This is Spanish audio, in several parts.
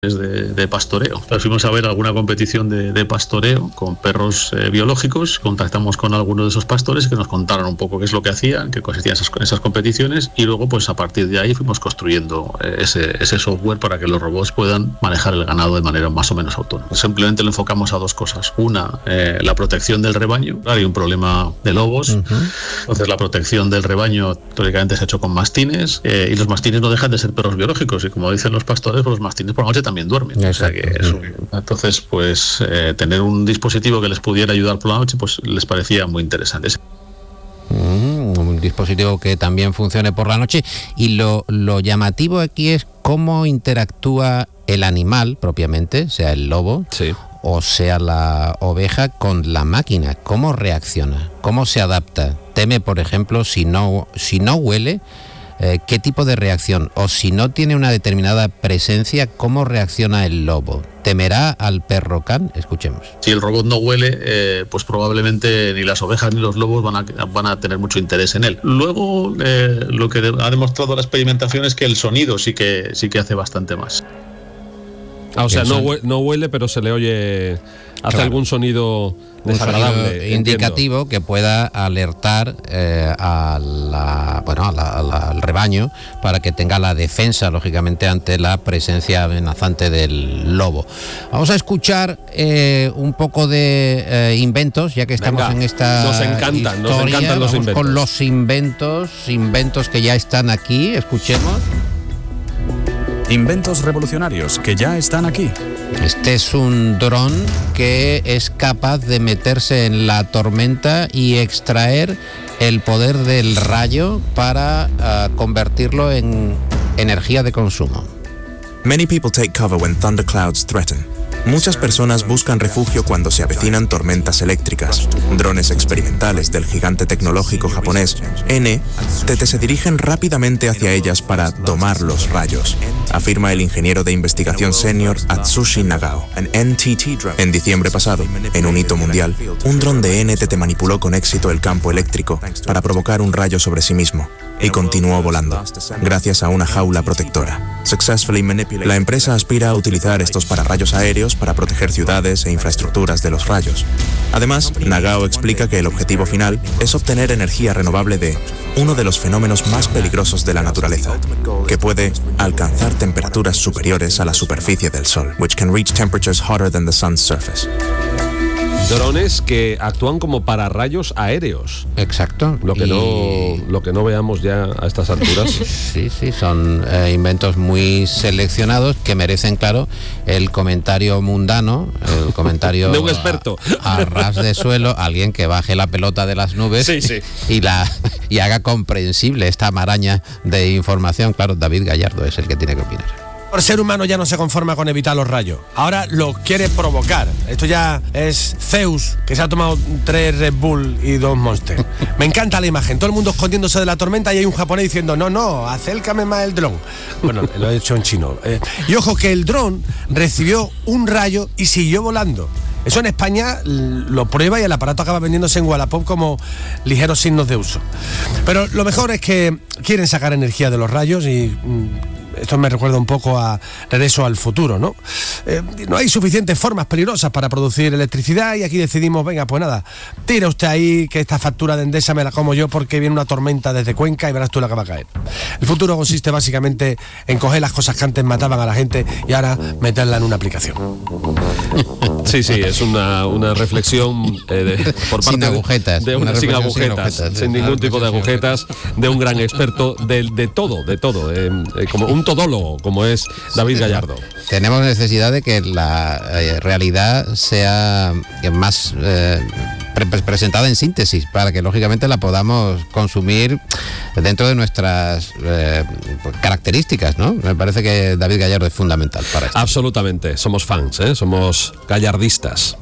de pastoreo. Entonces fuimos a ver alguna competición de pastoreo con perros biológicos, contactamos con algunos de esos pastores que nos contaron un poco qué es lo que hacían, qué consistían esas competiciones, y luego pues a partir de ahí fuimos construyendo ese software para que los robots puedan manejar el ganado de manera más o menos autónoma. Simplemente lo enfocamos a dos cosas. Una, la protección del rebaño. Hay un problema de lobos, entonces la protección del rebaño teóricamente se ha hecho con mastines, y los mastines no dejan de ser perros biológicos, y como dicen los pastores, pues los mastines por la noche también duermen. O sea que entonces pues tener un dispositivo que les pudiera ayudar por la noche pues les parecía muy interesante. Un dispositivo que también funcione por la noche, y lo llamativo aquí es cómo interactúa el animal propiamente, sea el lobo, sí, o sea la oveja, con la máquina. ¿Cómo reacciona? ¿Cómo se adapta? Teme, por ejemplo, si no huele, ¿qué tipo de reacción? O si no tiene una determinada presencia, ¿cómo reacciona el lobo? ¿Temerá al perro can? Escuchemos. Si el robot no huele, pues probablemente ni las ovejas ni los lobos van a tener mucho interés en él. Luego, lo que ha demostrado la experimentación es que el sonido sí que hace bastante más. O sea, no huele, pero se le oye, hace algún sonido desagradable, sonido indicativo que pueda alertar al rebaño para que tenga la defensa, lógicamente, ante la presencia amenazante del lobo. Vamos a escuchar un poco de inventos, ya que estamos en esta nos encantan los inventos. Con los inventos que ya están aquí. Escuchemos. Inventos revolucionarios que ya están aquí. Este es un dron que es capaz de meterse en la tormenta y extraer el poder del rayo para convertirlo en energía de consumo. Many people take cover when thunderclouds threaten. Muchas personas buscan refugio cuando se avecinan tormentas eléctricas. Drones experimentales del gigante tecnológico japonés NTT se dirigen rápidamente hacia ellas para domar los rayos, afirma el ingeniero de investigación senior Atsushi Nagao. En diciembre pasado, en un hito mundial, un dron de NTT manipuló con éxito el campo eléctrico para provocar un rayo sobre sí mismo y continuó volando, gracias a una jaula protectora. La empresa aspira a utilizar estos pararrayos aéreos para proteger ciudades e infraestructuras de los rayos. Además, Nagao explica que el objetivo final es obtener energía renovable de uno de los fenómenos más peligrosos de la naturaleza, que puede alcanzar temperaturas superiores a la superficie del Sol, which can reach temperatures hotter than the sun's surface. Drones que actúan como pararrayos aéreos. Exacto. Lo que no veamos ya a estas alturas. Sí, son inventos muy seleccionados que merecen, claro, el comentario mundano, el comentario de un experto a ras de suelo, alguien que baje la pelota de las nubes y haga comprensible esta maraña de información. Claro, David Gallardo es el que tiene que opinar. El ser humano ya no se conforma con evitar los rayos. Ahora lo quiere provocar. Esto ya es Zeus, que se ha tomado 3 Red Bull y 2 Monster. Me encanta la imagen. Todo el mundo escondiéndose de la tormenta y hay un japonés diciendo, no, acércame más el dron. Bueno, lo he hecho en chino. Y ojo que el dron recibió un rayo y siguió volando. Eso en España lo prueba y el aparato acaba vendiéndose en Wallapop como ligeros signos de uso. Pero lo mejor es que quieren sacar energía de los rayos y... esto me recuerda un poco a Regreso al Futuro, ¿no? No hay suficientes formas peligrosas para producir electricidad y aquí decidimos, venga, pues nada, tira usted ahí que esta factura de Endesa me la como yo porque viene una tormenta desde Cuenca y verás tú la que va a caer. El futuro consiste básicamente en coger las cosas que antes mataban a la gente y ahora meterla en una aplicación. Sí, es una reflexión por parte sin agujetas, sin agujetas, sin ningún tipo de agujetas, de un gran experto de todo, como un todólogo como es David Gallardo. Tenemos necesidad de que la realidad sea más presentada en síntesis para que lógicamente la podamos consumir dentro de nuestras características, ¿no? Me parece que David Gallardo es fundamental para esto. Absolutamente, somos fans, somos gallardistas.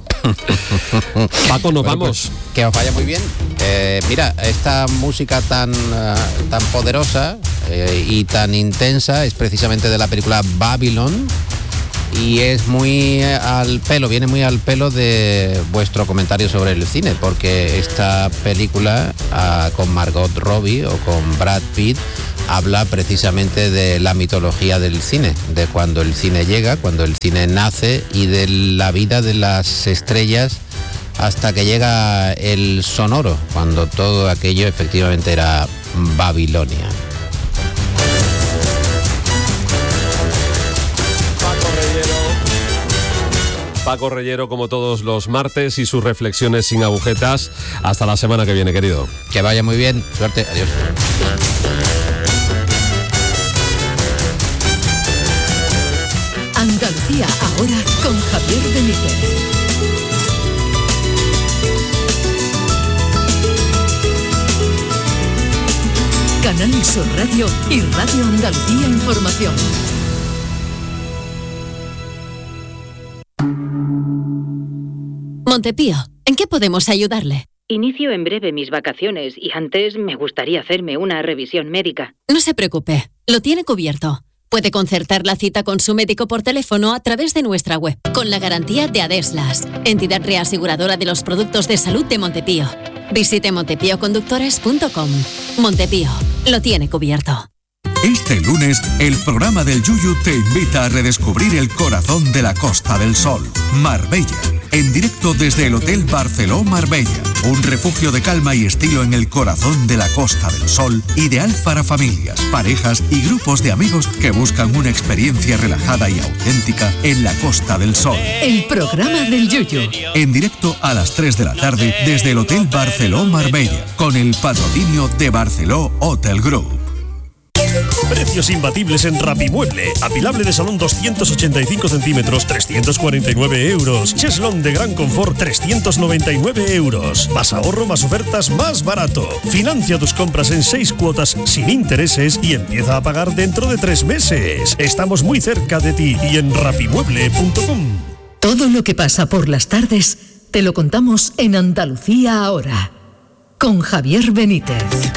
Paco, nos vamos. Pues, que os vaya muy bien. Mira, esta música tan poderosa y tan intensa es precisamente de la película Babylon y es muy al pelo, viene muy al pelo de vuestro comentario sobre el cine, porque esta película con Margot Robbie o con Brad Pitt habla precisamente de la mitología del cine, de cuando el cine llega, cuando el cine nace y de la vida de las estrellas hasta que llega el sonoro, cuando todo aquello efectivamente era Babilonia. Paco Reyero, como todos los martes, y sus reflexiones sin agujetas. Hasta la semana que viene, querido. Que vaya muy bien. Suerte. Adiós. Andalucía ahora con Javier Benítez. Canal Sur Radio y Radio Andalucía Información. Montepío, ¿en qué podemos ayudarle? Inicio en breve mis vacaciones y antes me gustaría hacerme una revisión médica. No se preocupe, lo tiene cubierto. Puede concertar la cita con su médico por teléfono a través de nuestra web, con la garantía de Adeslas, entidad reaseguradora de los productos de salud de Montepío. Visite montepíoconductores.com. Montepío, lo tiene cubierto. Este lunes, el programa del Yuyu te invita a redescubrir el corazón de la Costa del Sol, Marbella. En directo desde el Hotel Barceló Marbella, un refugio de calma y estilo en el corazón de la Costa del Sol, ideal para familias, parejas y grupos de amigos que buscan una experiencia relajada y auténtica en la Costa del Sol. El programa del Yuyu. En directo a las 3 de la tarde desde el Hotel Barceló Marbella, con el patrocinio de Barceló Hotel Group. Precios imbatibles en Rapimueble. Apilable de salón 285 centímetros, 349 euros. Cheslón de gran confort, 399 euros. Más ahorro, más ofertas, más barato. Financia tus compras en 6 cuotas sin intereses y empieza a pagar dentro de 3 meses. Estamos muy cerca de ti y en rapimueble.com. Todo lo que pasa por las tardes te lo contamos en Andalucía ahora, con Javier Benítez.